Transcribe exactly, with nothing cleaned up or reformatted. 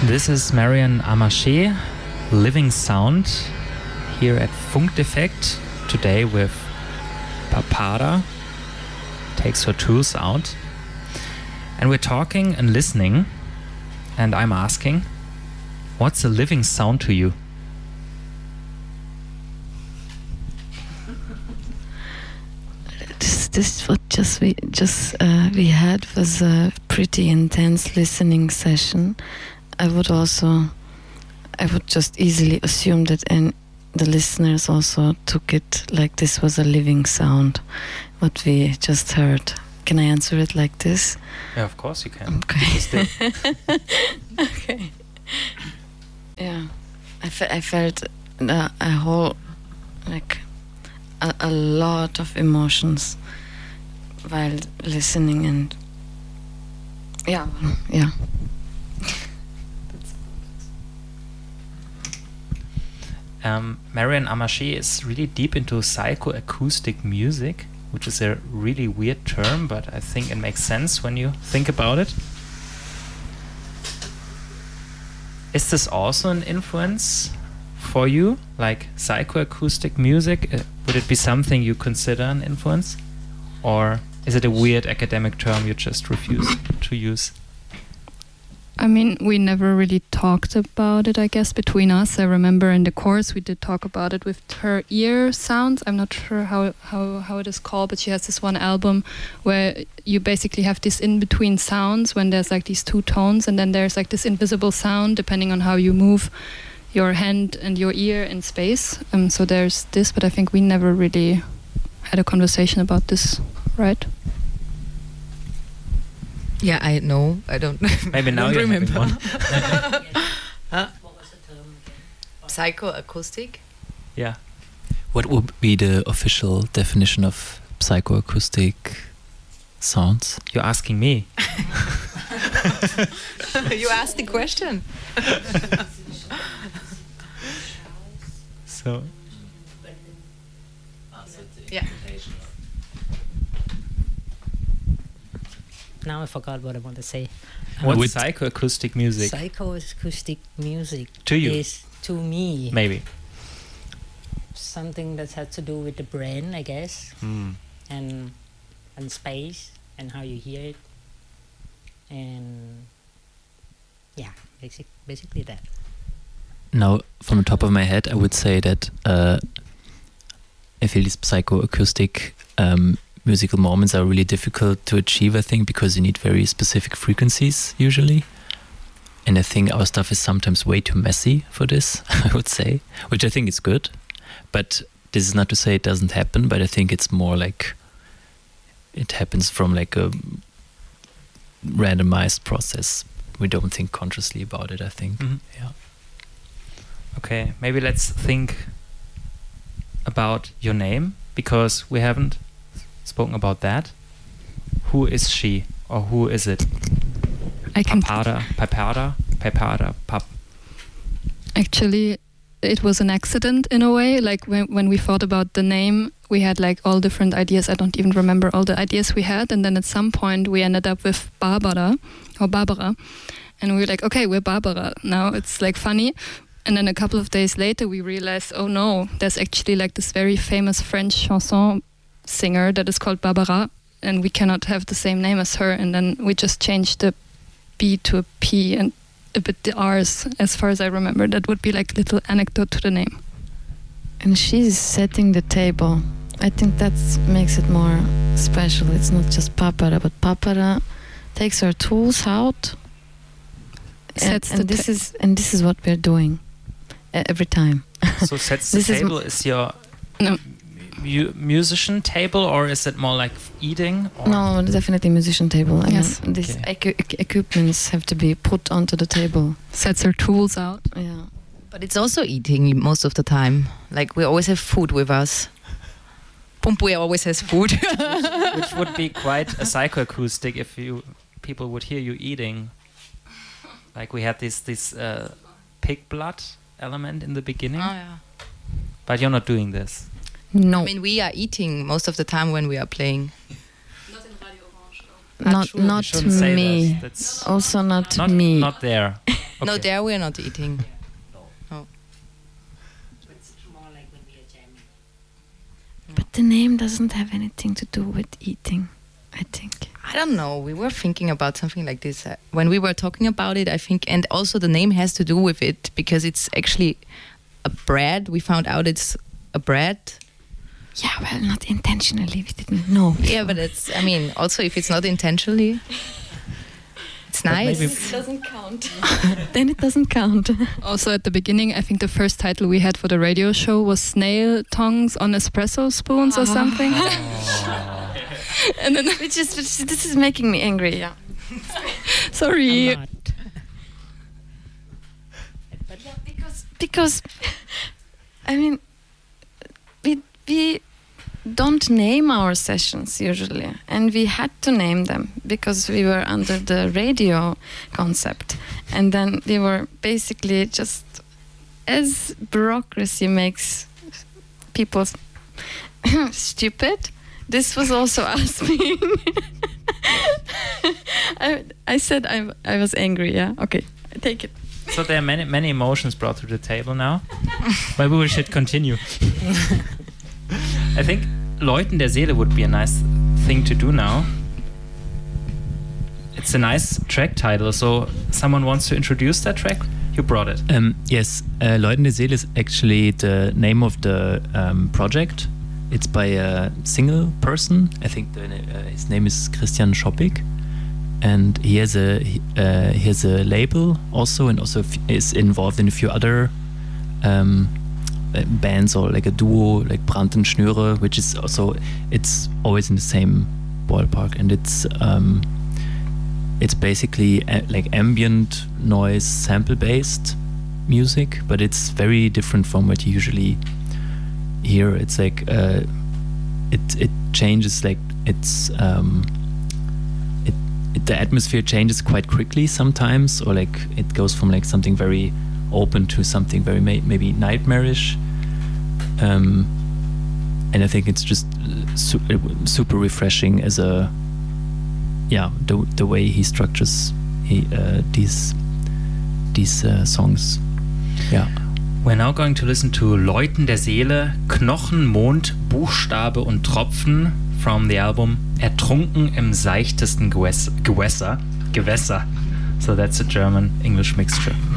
This is Marion Amaché, Living Sound, here at Funkdefekt, today with Papada, takes her tools out. And we're talking and listening, and I'm asking, what's a living sound to you? This, this what just we just uh, we had was a pretty intense listening session. I would also, I would just easily assume that and the listeners also took it like this was a living sound, what we just heard. Can I answer it like this? Yeah, of course you can. Okay. Okay. Yeah, I, fe- I felt uh, a whole, like, a, a lot of emotions while listening, and yeah, yeah. Um, Marion Amaché is really deep into psychoacoustic music, which is a really weird term, but I think it makes sense when you think about it. Is this also an influence for you, like psychoacoustic music? Uh, would it be something you consider an influence? Or is it a weird academic term you just refuse to use? I mean, we never really talked about it, I guess, between us. I remember in the course we did talk about it with her ear sounds. I'm not sure how, how, how it is called, but she has this one album where you basically have these in-between sounds when there's like these two tones, and then there's like this invisible sound depending on how you move your hand and your ear in space. Um, so there's this, but I think we never really had a conversation about this, right? Yeah, I know. I don't. Maybe now you remember one. Huh? What was the term again? Psychoacoustic. Yeah. What would be the official definition of psychoacoustic sounds? You're asking me. You asked the question. So. Yeah. Now I forgot what I want to say. What's With psychoacoustic music? Psychoacoustic music To you? is, to me, Maybe. something that has to do with the brain, I guess, Mm. and and space and how you hear it, and yeah, basic, basically that. Now, from the top of my head, I would say that uh, I feel these psychoacoustic um, musical moments are really difficult to achieve, I think, because you need very specific frequencies usually. And I think our stuff is sometimes way too messy for this, I would say, which I think is good. But this is not to say it doesn't happen, but I think it's more like it happens from like a randomized process. We don't think consciously about it, I think. Mhm. Yeah. Okay, maybe let's think about your name, because we haven't spoken about that. Who is she, or who is it? I can Papada, Papada, Papada, Pap. Actually, it was an accident in a way. Like when when we thought about the name, we had like all different ideas. I don't even remember all the ideas we had. And then at some point we ended up with Barbara or Barbara. And we were like, okay, we're Barbara. Now it's like funny. And then a couple of days later we realized, oh no, there's actually like this very famous French chanson singer that is called Barbara. And we cannot have the same name as her. And then we just changed the B to a P and a bit the R's, as far as I remember. That would be like a little anecdote to the name. And she's setting the table. I think that makes it more special. It's not just Papara, but Papara takes her tools out. And, Sets the and this ta- is and this is what we're doing uh, every time. So sets the This is m- table is, your No. mu- musician table, or is it more like eating? Or No, definitely musician table. I Yes. mean, these Okay. equi- equi- equipments have to be put onto the table. Sets her tools out. Yeah. But it's also eating most of the time. Like we always have food with us. Pumpue always has food. which would be quite a psychoacoustic if you people would hear you eating. Like we had this this uh, pig blood element in the beginning, Oh, yeah. but you're not doing this. No, I mean, we are eating most of the time when we are playing. Not in Radio Orange. not true. You not shouldn't say me. that. That's Also not, not me. not there. No, Okay. there we are not eating. It's more like when we are jamming. But the name doesn't have anything to do with eating, I think. I don't know. We were thinking about something like this uh, when we were talking about it, I think. And also the name has to do with it because it's actually a bread. We found out it's a bread. Yeah, well, not intentionally. We didn't know. Yeah, but it's, I mean, also if it's not intentionally, it's But nice. maybe- It doesn't count. Then it doesn't count. Also, at the beginning, I think the first title we had for the radio show was Snail Tongues on Espresso Spoons or something. And then, Which is, which, this is making me angry, yeah. sorry. I'm not. But Yeah, because because I mean we we don't name our sessions usually, and we had to name them because we were under the radio concept, and then we were basically just, as bureaucracy makes people stupid, this was also us being. I, I said I I was angry. Yeah. Okay. I take it. So there are many many emotions brought to the table now. Maybe we should continue. I think Läuten der Seele would be a nice thing to do now. It's a nice track title. So someone wants to introduce that track? You brought it. Um, yes, uh, Läuten der Seele is actually the name of the um, project. It's by a single person. I think the, uh, his name is Christian Schoppig, and he has a he, uh, he has a label also, and also f- is involved in a few other um, uh, bands, or like a duo like Brandt and Schnüre, which is also, it's always in the same ballpark, and it's um, it's basically a, like ambient noise sample based music, but it's very different from what you usually hear. It's like uh, it it changes, like it's um, it, it the atmosphere changes quite quickly sometimes, or like it goes from like something very open to something very may, maybe nightmarish, um, and I think it's just su- super refreshing as a yeah the the way he structures he uh, these these uh, songs. Yeah. We're now going to listen to Läuten der Seele, Knochen, Mond, Buchstabe und Tropfen from the album Ertrunken im seichtesten Gewässer. Gewässer. Gewässer. So that's a German-English mixture.